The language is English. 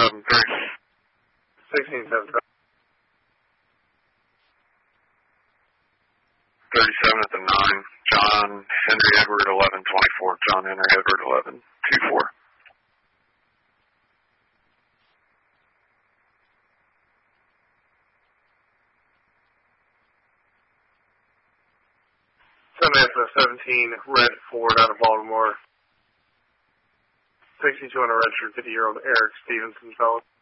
16, 7, 7. 37 at the 9. John Henry Edward 1124. John Henry Edward 1124. Sunday for 17, Red Ford out of Baltimore. 62 on a registered 50-year-old Eric Stevenson fellow.